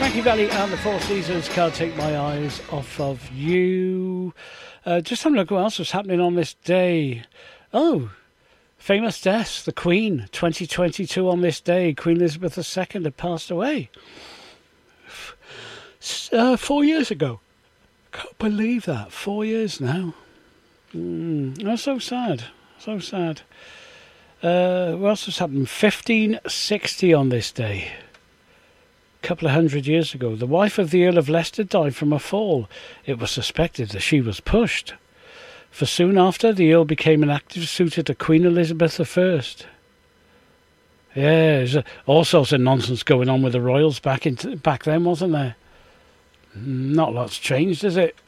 Frankie Valli and the Four Seasons, Can't Take My Eyes Off of You. Just having a look what else was happening on this day. Oh, famous deaths. The Queen, 2022 on this day. Queen Elizabeth II had passed away 4 years ago. Can't believe that. 4 years now. That's so sad. So sad. What else has happened? 1560 on this day. A couple of hundred years ago. The wife of the Earl of Leicester died from a fall. It was suspected that she was pushed. For soon after, the Earl became an active suitor to Queen Elizabeth I. Yeah, there's all sorts of nonsense going on with the royals back then, wasn't there? Not a lot's changed, is it?